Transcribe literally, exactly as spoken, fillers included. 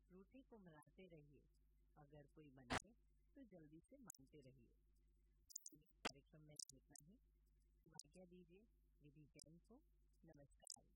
रूठी को मनाते रहिए, अगर कोई मनाए तो जल्दी से मानते रहिए। कार्यक्रम में इतना ही। आज्ञा दीजिए विधि जैन को। नमस्कार।